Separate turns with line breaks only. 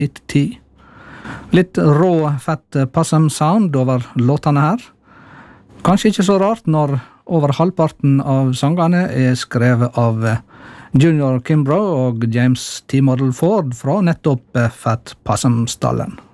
10. Litt rå, fett possum-sound over låtene her. Kanskje ikke så rart når over halvparten av sangene er skrevet av Junior Kimbrough og James T. Model Ford fra nettopp Fat Possum-stallen.